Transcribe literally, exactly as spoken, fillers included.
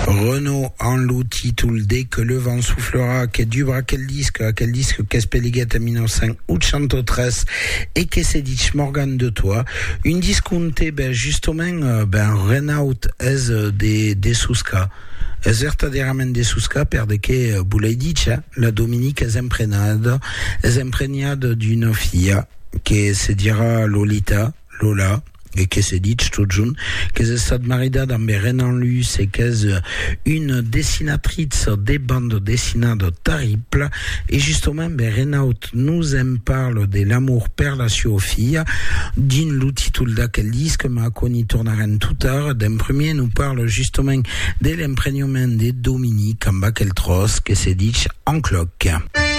Renault en l'outil tout le dé que le vent soufflera, que du bras quel disque, quel disque qu'est-ce peliguette à mille neuf cent quatre-vingt-treize et que c'est dit Morgan de toi. Une discounte, ben, justement, ben, Renault est des, des Souska. Es verdaderament des Souska per de que, boulay dit, la Dominique est imprégnade, est imprégnade d'une fille, que se dira Lolita, Lola, et que c'est dit tout jeune, que c'est estat marida dans Renan Luce et que c'est une dessinatrice des bandes dessinées terribles. Et justement, Renaud nous en parle de l'amour per la sua fille, din l'outil d'aquel disque, ma coni tournaren tout tard. D'un premier, nous parle justement de l'imprégnement de Dominique en bas qu'elle trosse, que c'est dit en cloque.